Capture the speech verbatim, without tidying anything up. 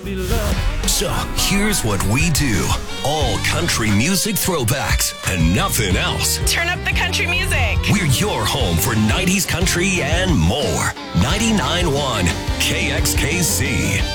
be loved. So here's what we do. All country music throwbacks and nothing else. Turn up the country music. We're your home for nineties country and more. ninety-nine point one K X K C.